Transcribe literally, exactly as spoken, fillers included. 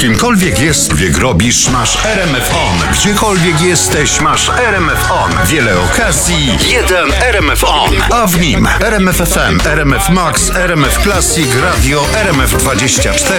Kimkolwiek jest, wiek robisz, masz R M F On. Gdziekolwiek jesteś, masz R M F On. Wiele okazji, jeden R M F On. A w nim R M F F M, R M F Max, R M F Classic, Radio, R M F dwadzieścia cztery.